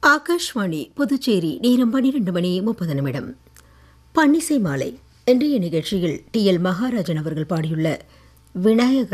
ஆகாஷ்வாணி புதுச்சேரி நேரம் 12:30 பன்னிசை மாலை இன்றைய நிகழ்ச்சியில் டி.எல். மகாராஜன் அவர்கள் பாடியுள்ள விநாயகர்